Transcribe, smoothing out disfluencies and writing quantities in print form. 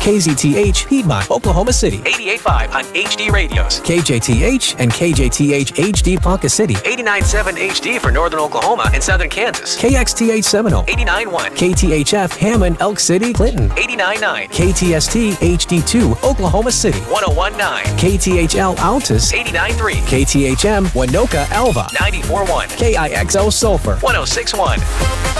KZTH, Piedmont, Oklahoma City. 88.5 on HD radios. KJTH and KJTH HD Ponca City. 89.7 HD for Northern Oklahoma and Southern Kansas. KXTH Seminole. 89.1. KTHF Hammond, Elk City, Clinton. 89.9. KTST HD2, Oklahoma City. 101.9. KTHL Altus. 89.3. KTHM Winoka Alva. 94.1. KIXO Sulphur. 106.1.